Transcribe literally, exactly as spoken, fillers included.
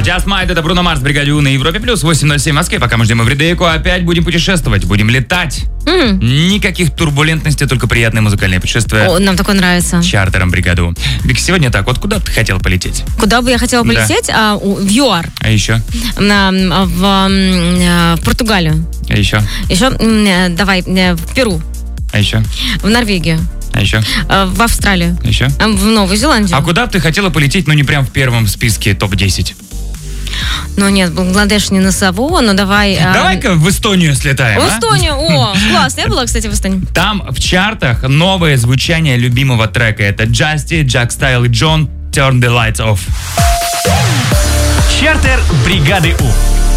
Just Might, это Бруно Марс, бригаде У на Европе плюс, восемь ноль семь в Москве. Пока мы ждем Эвридейку, опять будем путешествовать, будем летать. Mm. Никаких турбулентностей, только приятное музыкальное путешествие. О, нам такое нравится. Чартером бригаду У. Вик, сегодня так, вот куда бы ты хотела полететь? Куда бы я хотела полететь? Да. А, в ЮАР. А еще? На, в, в, в Португалию. А еще? Еще, давай, в Перу. А еще? В Норвегию. А еще? В Австралию. А еще? В Новую Зеландию. А куда бы ты хотела полететь, ну не прям в первом списке топ десять? Ну нет, Бангладеш не назову, но давай... Давай-ка а... в Эстонию слетаем, В Эстонию? А? О, классно. Я была, кстати, в Эстонии. Там в чартах новое звучание любимого трека. Это Justy, Jack Style и John Turn the Lights Off. Чартер бригады У.